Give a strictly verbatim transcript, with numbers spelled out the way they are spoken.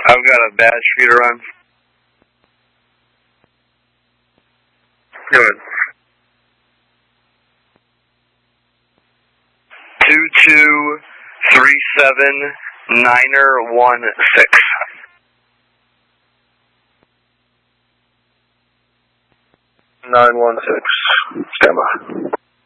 I've got a badge for you to run. Good. Two two three seven niner one six. Nine one six. Stand by.